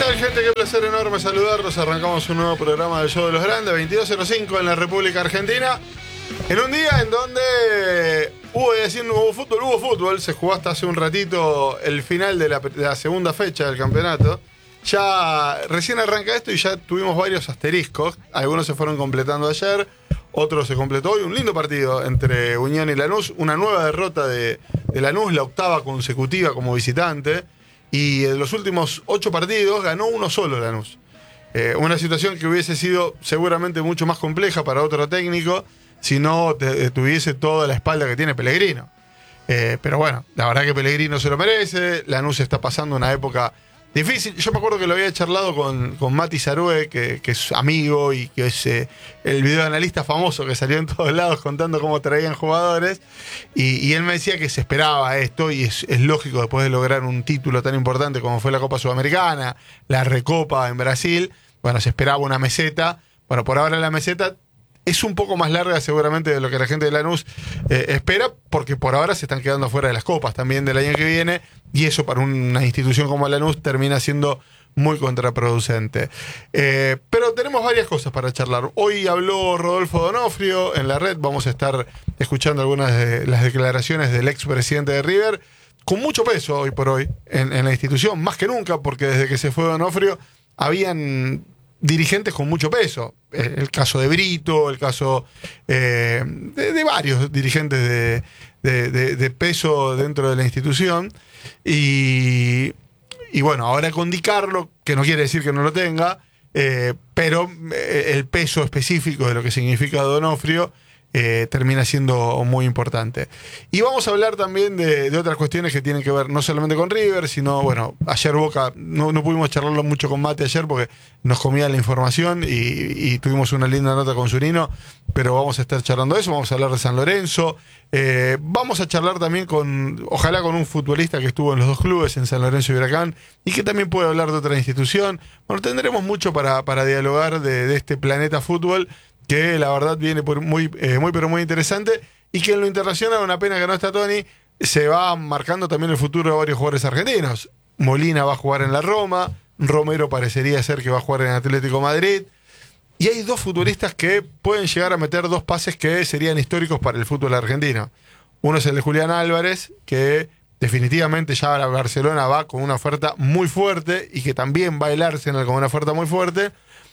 tal, gente? Qué placer enorme saludarlos. Arrancamos un nuevo programa del Show de los Grandes, 22:05 en la República Argentina. En un día en donde hubo fútbol, se jugó hasta hace un ratito el final de la segunda fecha del campeonato. Ya recién arranca esto y ya tuvimos varios asteriscos. Algunos se fueron completando ayer, otros se completó hoy. Un lindo partido entre Unión y Lanús. Una nueva derrota de Lanús, la octava consecutiva como visitante. Y en los últimos 8 partidos ganó uno solo Lanús. Una situación que hubiese sido seguramente mucho más compleja para otro técnico si no tuviese toda la espalda que tiene Pellegrino. Pero bueno, la verdad que Pellegrino se lo merece. Lanús está pasando una época difícil. Yo me acuerdo que lo había charlado con Mati Zarue, que es amigo y que es el videoanalista famoso que salió en todos lados contando cómo traían jugadores. Y él me decía que se esperaba esto, y es lógico después de lograr un título tan importante como fue la Copa Sudamericana, la Recopa en Brasil. Bueno, se esperaba una meseta. Bueno, por ahora la meseta es un poco más larga seguramente de lo que la gente de Lanús espera, porque por ahora se están quedando fuera de las copas también del año que viene, y eso para una institución como Lanús termina siendo muy contraproducente. Pero tenemos varias cosas para charlar. Hoy habló Rodolfo D'Onofrio en la red. Vamos a estar escuchando algunas de las declaraciones del expresidente de River, con mucho peso hoy por hoy en la institución, más que nunca, porque desde que se fue D'Onofrio habían dirigentes con mucho peso. El caso de Brito, el caso de varios dirigentes de peso dentro de la institución. Y bueno, ahora con Di Carlo, que no quiere decir que no lo tenga, pero el peso específico de lo que significa D'Onofrio termina siendo muy importante. Y vamos a hablar también de otras cuestiones que tienen que ver no solamente con River, sino, bueno, ayer Boca, no pudimos charlarlo mucho con Mate ayer porque nos comía la información y tuvimos una linda nota con Zunino, pero vamos a estar charlando de eso. Vamos a hablar de San Lorenzo, vamos a charlar también ojalá con un futbolista que estuvo en los dos clubes, en San Lorenzo y Huracán, y que también puede hablar de otra institución. Bueno, tendremos mucho para dialogar de este planeta fútbol, que la verdad viene muy interesante, y que en lo internacional, una pena que no está Tony, se va marcando también el futuro de varios jugadores argentinos. Molina va a jugar en la Roma, Romero parecería ser que va a jugar en Atlético Madrid, y hay dos futbolistas que pueden llegar a meter 2 pases que serían históricos para el fútbol argentino. Uno es el de Julián Álvarez, que definitivamente ya a Barcelona va con una oferta muy fuerte, y que también va el Arsenal con una oferta muy fuerte.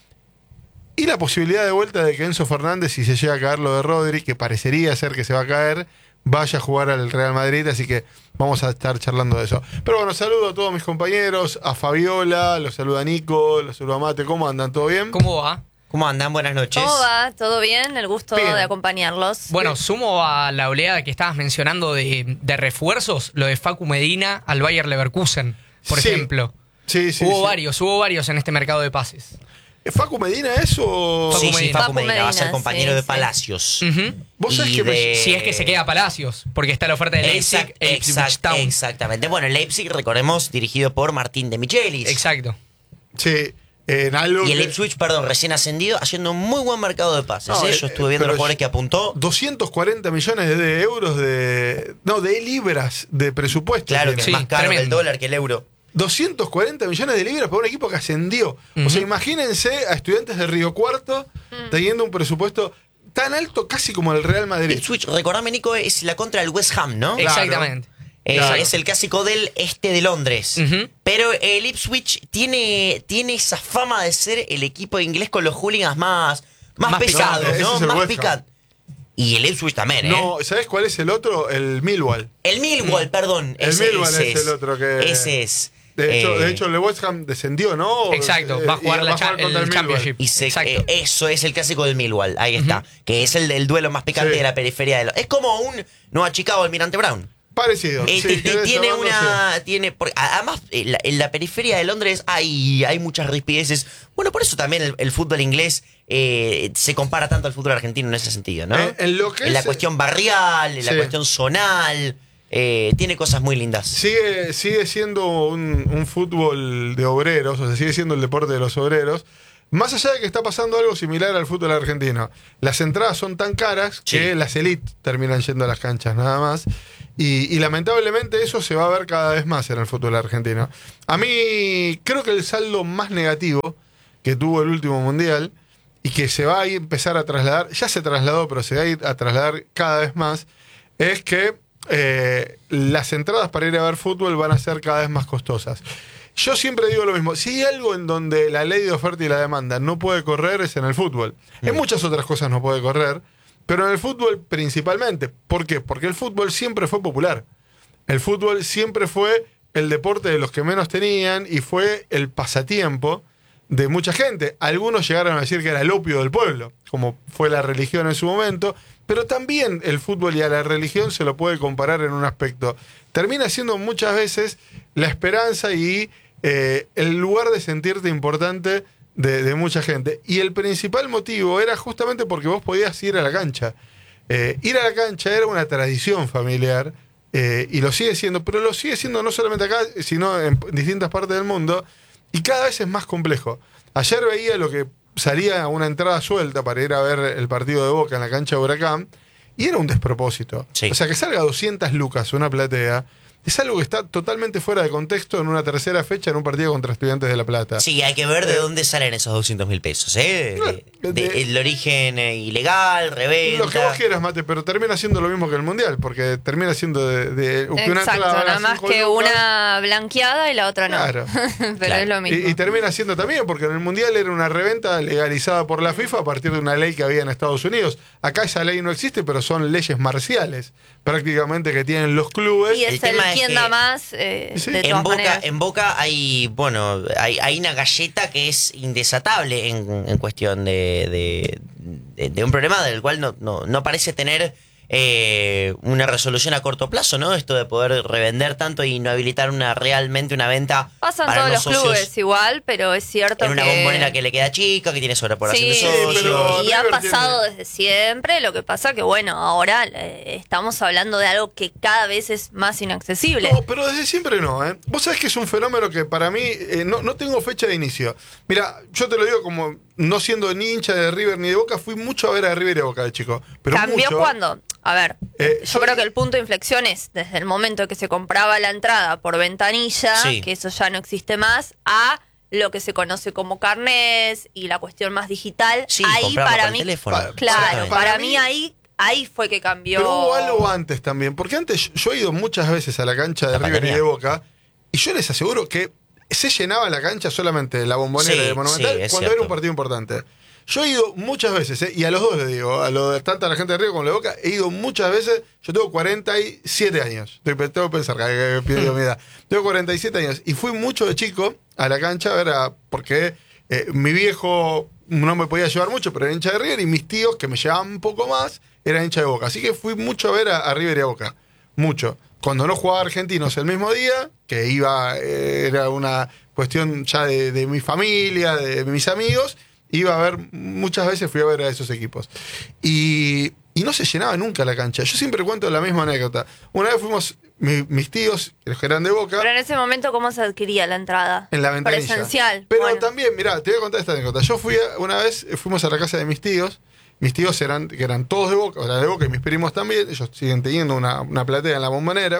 Y la posibilidad de vuelta de que Enzo Fernández, si se llega a caer lo de Rodri, que parecería ser que se va a caer, vaya a jugar al Real Madrid. Así que vamos a estar charlando de eso. Pero bueno, saludo a todos mis compañeros, a Fabiola, los saluda Nico, los saluda Mate. ¿Cómo andan? ¿Todo bien? ¿Cómo va? ¿Cómo andan? Buenas noches. ¿Cómo va? ¿Todo bien? El gusto Bien. de acompañarlos. Bueno, sumo a la oleada que estabas mencionando de refuerzos, lo de Facu Medina al Bayer Leverkusen, por ejemplo. Sí. Hubo varios en este mercado de pases. ¿Facu Medina es o...? Facu Sí, Medina. Facu Medina va a ser Sí, compañero de sí. Palacios. Vos sabés Y que Si es que se queda a Palacios, porque está la oferta de Leipzig e Ipswich Town. Exactamente. Bueno, el Leipzig, recordemos, dirigido por Martín de Michelis. Exacto. Sí, en algo Y el que- Ipswich, recién ascendido, haciendo un muy buen mercado de pases. No, Yo estuve viendo pero los jugadores que apuntó. 240 millones de euros de libras de presupuesto. Claro, que tiene. es Sí, más caro que el tremendo. dólar, que el euro. 240 millones de libras para un equipo que ascendió. O sea, imagínense a Estudiantes de Río Cuarto teniendo un presupuesto tan alto casi como el Real Madrid. Ipswich, recordame, Nico, es la contra del West Ham, ¿no? Claro. Exactamente. Claro. Es el clásico del este de Londres. Ujú. Pero el Ipswich tiene esa fama de ser el equipo inglés con los hooligans más pesados, picantes. ¿no? Ese es el Más West Ham. picantes. Y el Ipswich también, ¿eh? No, ¿sabes cuál es el otro? El Millwall. El Millwall, perdón. El ese, Millwall ese es el otro que- Ese es. De hecho, el West Ham descendió, ¿no? Exacto, va a jugar y el contra Millwall. Championship. Y eso es el clásico del Millwall. Ahí está. Que es el duelo más picante Sí. de la periferia de Es como un Nueva Chicago Almirante Brown. Parecido. Sí, Tiene esa banda, sí. Además, en la periferia de Londres hay muchas rispideces. Bueno, por eso también el fútbol inglés se compara tanto al fútbol argentino en ese sentido, ¿no? En lo que En la es- cuestión barrial, en la Sí. cuestión zonal. Tiene cosas muy lindas. Sigue siendo un fútbol de obreros, o sea, sigue siendo el deporte de los obreros. Más allá de que está pasando algo similar al fútbol argentino. Las entradas son tan caras Sí. que las élites terminan yendo a las canchas nada más. Y lamentablemente eso se va a ver cada vez más en el fútbol argentino. A mí creo que el saldo más negativo que tuvo el último mundial y que se va a empezar a trasladar, ya se trasladó, pero se va a ir a trasladar cada vez más, es que las entradas para ir a ver fútbol van a ser cada vez más costosas. Yo siempre digo lo mismo, si hay algo en donde la ley de oferta y la demanda no puede correr es en el fútbol. En muchas otras cosas no puede correr, pero en el fútbol principalmente. ¿Por qué? Porque el fútbol siempre fue popular. El fútbol siempre fue el deporte de los que menos tenían y fue el pasatiempo de mucha gente. Algunos llegaron a decir que era el opio del pueblo, como fue la religión en su momento, pero también el fútbol y a la religión se lo puede comparar en un aspecto. Termina siendo muchas veces la esperanza y el lugar de sentirte importante de mucha gente. Y el principal motivo era justamente porque vos podías ir a la cancha. Ir a la cancha era una tradición familiar y lo sigue siendo, pero lo sigue siendo no solamente acá, sino en distintas partes del mundo, y cada vez es más complejo. Ayer veía lo que salía una entrada suelta para ir a ver el partido de Boca en la cancha de Huracán, y era un despropósito. Sí. O sea, que salga 200 lucas una platea, es algo que está totalmente fuera de contexto en una tercera fecha en un partido contra Estudiantes de La Plata. Sí, hay que ver de dónde salen esos 200.000 pesos, ¿eh? El origen ilegal, reventa. Lo que vos quieras, Mate, pero termina siendo lo mismo que el Mundial, porque termina siendo que una Exacto, entrada valga nada más 5 que lucas. una blanqueada y la otra no. Claro. Pero Claro. es lo mismo. Y termina siendo también, porque en el Mundial era una reventa legalizada por la FIFA a partir de una ley que había en Estados Unidos. Acá esa ley no existe, pero son leyes marciales, prácticamente, que tienen los clubes. Y El es el tema es quién que da más, Sí. de todas maneras. En Boca hay, bueno, hay una galleta que es indesatable en cuestión de un problema del cual no parece tener una resolución a corto plazo, ¿no? Esto de poder revender tanto y no habilitar realmente una venta Pasan para todos los socios clubes igual, pero es cierto en una que... bombonera que le queda chica, que tiene sobrepoblación Sí, de socios. pero y ha River pasado tiene- desde siempre. Lo que pasa que, bueno, ahora estamos hablando de algo que cada vez es más inaccesible. No, pero desde siempre no, ¿eh? Vos sabés que es un fenómeno que para mí no tengo fecha de inicio. Mira, yo te lo digo como no siendo ni hincha de River ni de Boca, fui mucho a ver a River y a Boca de chico. Pero ¿Cambió mucho. cuando? A ver, yo soy- creo que el punto de inflexión es desde el momento que se compraba la entrada por ventanilla, Sí. que eso ya no existe más, a lo que se conoce como carnés y la cuestión más digital. Sí, ahí compramos para por mí, teléfono. claro, Exactamente. para mí ahí fue que cambió. Pero hubo algo antes también, porque antes yo he ido muchas veces a la cancha de La River pandemia. y de Boca, y yo les aseguro que se llenaba la cancha solamente la bombonera Sí, de Monumental sí, es cuando cierto. era un partido importante. Yo he ido muchas veces, y a los dos les digo, tanto a la gente de River como a la de Boca, he ido muchas veces. Yo tengo 47 años, tengo que pensar que pido mi edad. Tengo 47 años, y fui mucho de chico a la cancha a ver porque mi viejo no me podía llevar mucho, pero era hincha de River, y mis tíos, que me llevaban un poco más, eran hincha de Boca. Así que fui mucho a ver a River y a Boca. Mucho. Cuando no jugaba Argentinos el mismo día, que iba, era una cuestión ya de mi familia, de mis amigos, iba a ver, muchas veces fui a ver a esos equipos. Y no se llenaba nunca la cancha. Yo siempre cuento la misma anécdota. Una vez fuimos, mis tíos, los que eran de Boca, Pero en ese momento, ¿cómo se adquiría la entrada? en la ventanilla. Presencial. Pero Bueno. también, mirá, te voy a contar esta anécdota. Yo una vez fuimos a la casa de mis tíos. Mis tíos que eran todos de Boca, de Boca, y mis primos también. Ellos siguen teniendo una platea en la bombonera.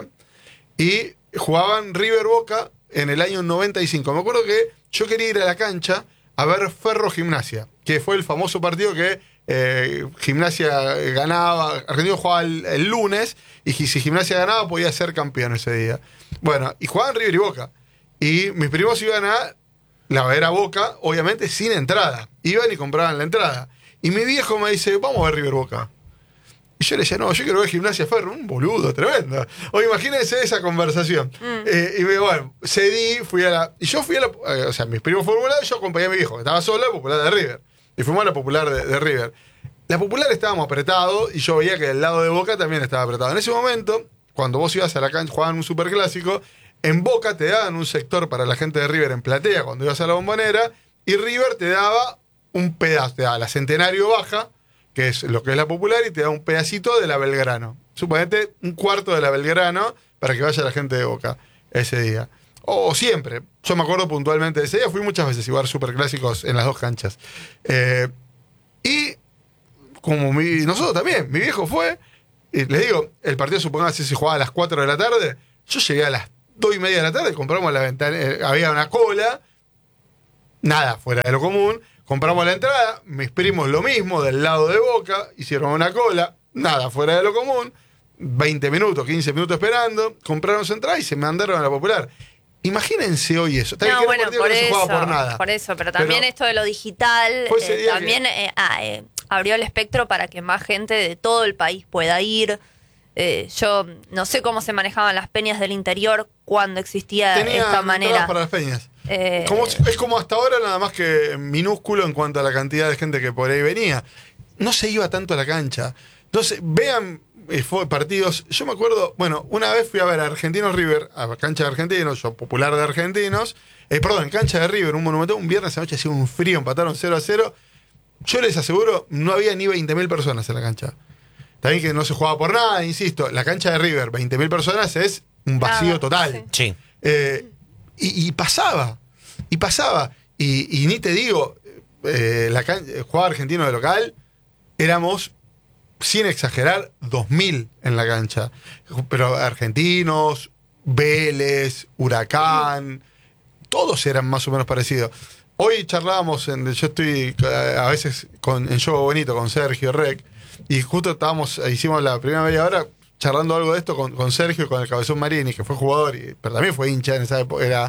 Y jugaban River Boca en el año 95. Me acuerdo que yo quería ir a la cancha a ver Ferro Gimnasia, que fue el famoso partido que Gimnasia ganaba. Argentino jugaba el lunes, y si Gimnasia ganaba podía ser campeón ese día. Bueno, y jugaban River y Boca. Y mis primos iban a ver a Boca, obviamente sin entrada. Iban y compraban la entrada. Y mi viejo me dice, vamos a ver River Boca. Y yo le decía, no, yo quiero ver Gimnasia Ferro. Un boludo tremendo. O imagínense esa conversación. Y bueno, cedí, y yo fui a la... o sea, mis primos fueron a la... Yo acompañé a mi viejo, que estaba solo, la popular de River. Y fuimos a la popular de River. La popular estábamos apretados, y yo veía que el lado de Boca también estaba apretado. En ese momento, cuando vos ibas a la cancha, jugaban un superclásico, en Boca te daban un sector para la gente de River en platea cuando ibas a la bombonera, y River te daba un pedazo, te daba la Centenario Baja, que es lo que es la popular, y te da un pedacito de la Belgrano. Suponete un cuarto de la Belgrano para que vaya la gente de Boca ese día. O siempre. Yo me acuerdo puntualmente de ese día, fui muchas veces a jugar superclásicos en las dos canchas. Y como nosotros también, mi viejo fue, les digo, el partido supongamos si se jugaba a las 4 de la tarde, yo llegué a las 2:30 de la tarde, compramos la ventana, había una cola, nada fuera de lo común, compramos la entrada, mis primos lo mismo, del lado de Boca, hicieron una cola, nada fuera de lo común, 20 minutos, 15 minutos esperando, compraron su entrada y se mandaron a la Popular. Imagínense hoy eso. No, bueno, por eso, no se juega por nada. Por eso, pero también esto de lo digital también abrió el espectro para que más gente de todo el país pueda ir. Yo no sé cómo se manejaban las peñas del interior cuando existía esta manera. Para las peñas. Es como hasta ahora, nada más que minúsculo en cuanto a la cantidad de gente que por ahí venía. No se iba tanto a la cancha. Entonces, vean partidos. Yo me acuerdo, bueno, una vez fui a ver a Argentinos River, a cancha de Argentinos, yo popular de Argentinos, en cancha de River, un monumento, un viernes anoche hacía un frío, empataron 0-0. Yo les aseguro, no había ni 20.000 personas en la cancha. También que no se jugaba por nada, insisto, la cancha de River, 20.000 personas es un vacío total. Sí. Y pasaba. Y ni te digo, jugaba Argentino de local, éramos, sin exagerar, 2.000 en la cancha. Pero Argentinos, Vélez, Huracán, todos eran más o menos parecidos. Hoy charlábamos, yo estoy a veces en Juego Bonito con Sergio Rec, y justo hicimos la primera media hora charlando algo de esto con Sergio y con el Cabezón Marini, que fue jugador, pero también fue hincha en esa época.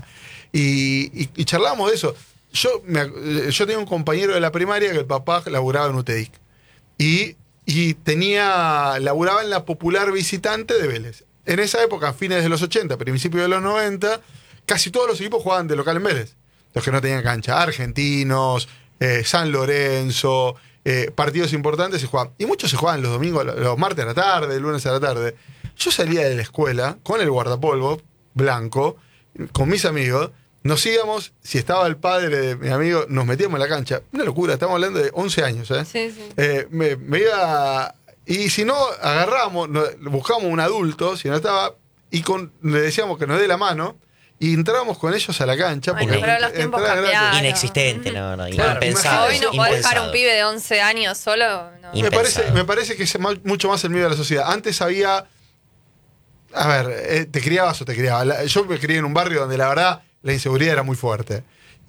Y charlábamos de eso. Yo tenía un compañero de la primaria que el papá laburaba en UTEIC. Y laburaba en la Popular visitante de Vélez. En esa época, a fines de los 80, principios de los 90, casi todos los equipos jugaban de local en Vélez. Los que no tenían cancha. Argentinos, San Lorenzo, partidos importantes se jugaban. Y muchos se jugaban los domingos, los martes a la tarde, el lunes a la tarde. Yo salía de la escuela con el guardapolvo blanco, con mis amigos. Nos íbamos, si estaba el padre de mi amigo, nos metíamos en la cancha. Una locura, estamos hablando de 11 años. Sí. Me iba. Y si no, agarrábamos, buscábamos un adulto, si no estaba, y le decíamos que nos dé la mano, y entrábamos con ellos a la cancha. Ay, porque pero los tiempos cambiaron. Inexistente, no, claro, impensado. Hoy no podés dejar un pibe de 11 años solo. No. Me parece que es mucho más el miedo de la sociedad. Antes había. A ver, te criabas o te criabas. Yo me crié en un barrio donde la verdad la inseguridad era muy fuerte.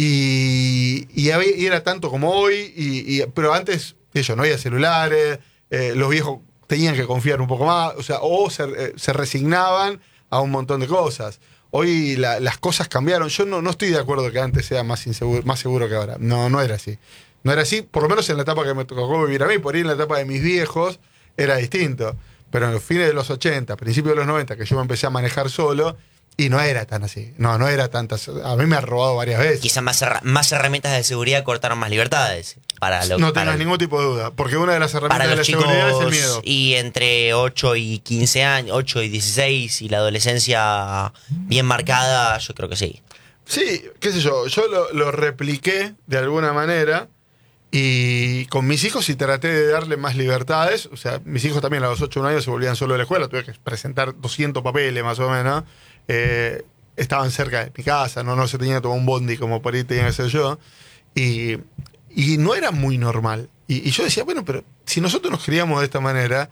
Y era tanto como hoy, pero antes, no había celulares, los viejos tenían que confiar un poco más, o se resignaban a un montón de cosas. Hoy las cosas cambiaron. Yo no estoy de acuerdo que antes sea más seguro que ahora. No era así. No era así, por lo menos en la etapa que me tocó vivir a mí. Por ahí en la etapa de mis viejos era distinto. Pero en los fines de los 80, principios de los 90, que yo me empecé a manejar solo, y no era tan así. No era tantas. A mí me ha robado varias veces. Quizás más herramientas de seguridad cortaron más libertades. No tengas ningún tipo de duda. Porque una de las herramientas de la seguridad es el miedo. Y entre 8 y 15 años, 8 y 16, y la adolescencia bien marcada, yo creo que sí. Sí, qué sé yo. Yo lo repliqué de alguna manera. Y con mis hijos sí traté de darle más libertades. Mis hijos también a los 8 o 9 años se volvían solo de la escuela. Tuve que presentar 200 papeles más o menos. Estaban cerca de mi casa, no se tenía que tomar un bondi como por ahí tenía que ser yo. Y no era muy normal. Y yo decía, bueno, pero si nosotros nos criamos de esta manera,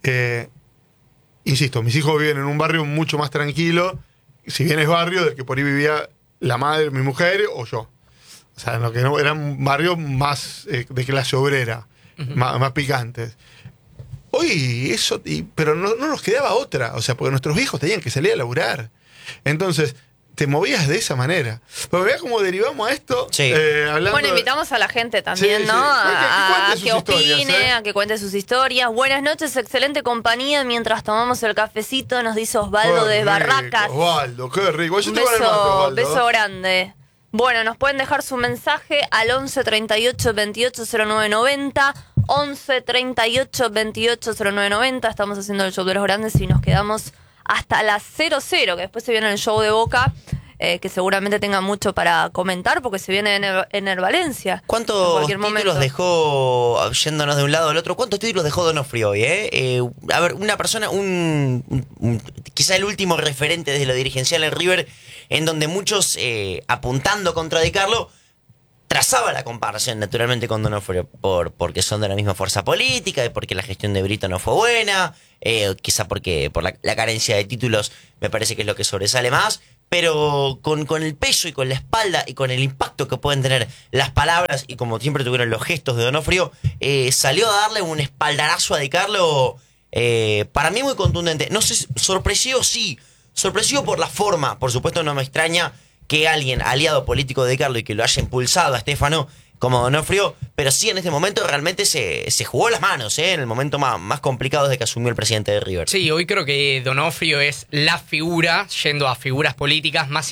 insisto, mis hijos viven en un barrio mucho más tranquilo, si bien es barrio del que por ahí vivía la madre, mi mujer o yo. Lo que no, eran barrios más de clase obrera, más picantes. Hoy eso, pero no nos quedaba otra, porque nuestros hijos tenían que salir a laburar. Entonces, te movías de esa manera. Pero vea cómo derivamos a esto. Sí. Bueno, invitamos a la gente también, sí, ¿no? Sí. A que opine, historias, a que cuente sus historias. Buenas noches, excelente compañía. Mientras tomamos el cafecito, nos dice Osvaldo de Barracas. Osvaldo, qué rico. Yo beso grande. Bueno, nos pueden dejar su mensaje al 11 38 28 09 90. 11 38 28 09 90. Estamos haciendo el show de los grandes y nos quedamos hasta las 00, que después se viene el show de Boca, que seguramente tenga mucho para comentar porque se viene en el Valencia. ¿Cuántos títulos dejó, yéndonos de un lado al otro, cuántos títulos dejó Donofrio hoy? A ver, una persona, quizá el último referente desde lo dirigencial en River, en donde muchos, apuntando contra Di Carlo, trazaba la comparación naturalmente con Donofrio porque son de la misma fuerza política y porque la gestión de Brito no fue buena, quizá porque por la carencia de títulos me parece que es lo que sobresale más, pero con el peso y con la espalda y con el impacto que pueden tener las palabras y como siempre tuvieron los gestos de Donofrio, salió a darle un espaldarazo a Di Carlo, para mí muy contundente. No sé, sorpresivo sí, sorpresivo por la forma, por supuesto no me extraña que alguien aliado político de Di Carlo y que lo haya impulsado a Stefano como Donofrio, pero sí en este momento realmente se jugó las manos, en el momento más complicado desde que asumió el presidente de River. Sí, hoy creo que Donofrio es la figura, yendo a figuras políticas más